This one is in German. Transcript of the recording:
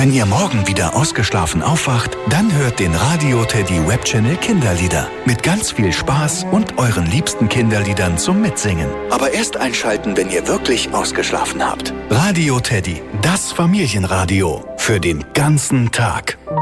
Wenn ihr morgen wieder ausgeschlafen aufwacht, dann hört den Radio Teddy Webchannel Kinderlieder. Mit ganz viel Spaß und euren liebsten Kinderliedern zum Mitsingen. Aber erst einschalten, wenn ihr wirklich ausgeschlafen habt. Radio Teddy, das Familienradio. Für den ganzen Tag.